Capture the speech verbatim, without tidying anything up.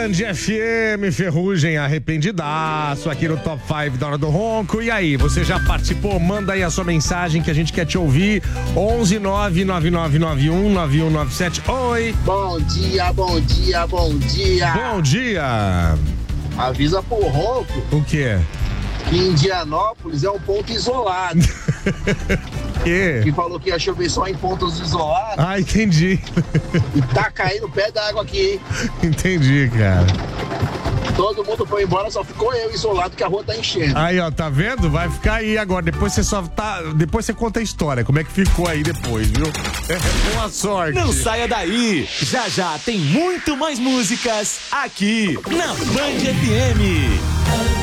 Band F M, Ferrugem, arrependidaço, aqui no Top cinco da Hora do Ronco. E aí, você já participou? Manda aí a sua mensagem que a gente quer te ouvir. onze nove nove nove nove um nove um nove sete. Oi! Bom dia, bom dia, bom dia! Bom dia! Avisa pro Ronco. O quê? Que Indianópolis é um ponto isolado. Que? Que falou que ia chover só em pontos isolados. Ah, entendi. E tá caindo pé d'água aqui, hein? Entendi, cara. Todo mundo foi embora, só ficou eu isolado que a rua tá enchendo. Aí, ó, tá vendo? Vai ficar aí agora. Depois você só tá. Depois você conta a história. Como é que ficou aí depois, viu? É, boa sorte. Não saia daí. Já já tem muito mais músicas aqui na Band F M.